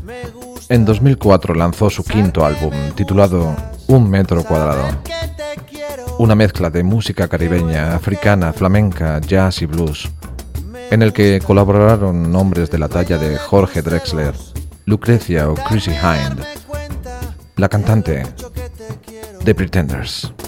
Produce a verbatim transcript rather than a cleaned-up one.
En dos mil cuatro lanzó su quinto álbum, titulado Un metro cuadrado. Una mezcla de música caribeña, africana, flamenca, jazz y blues, en el que colaboraron nombres de la talla de Jorge Drexler, Lucrecia o Chrissy Hind. La cantante The Pretenders.